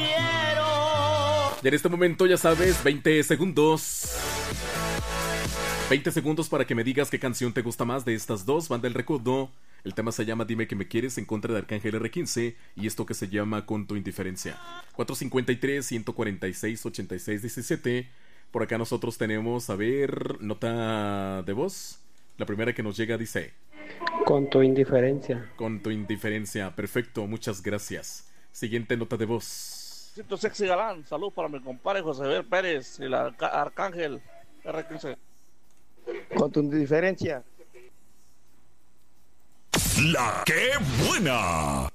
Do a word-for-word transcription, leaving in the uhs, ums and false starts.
quiero. Y en este momento, ya sabes, veinte segundos. veinte segundos para que me digas qué canción te gusta más de estas dos. Banda El Recodo. El tema se llama Dime que me quieres, en contra de Arcángel erre quince. Y esto que se llama Con tu indiferencia. cuatro cinco tres, uno cuatro seis, ocho seis uno siete. Por acá nosotros tenemos, a ver, nota de voz. La primera que nos llega dice: Con tu indiferencia. Con tu indiferencia. Perfecto, muchas gracias. Siguiente nota de voz. Siento sexy galán. Salud para mi compadre José Ver Pérez, el Arca- Arcángel erre quince. Con tu indiferencia. La que buena.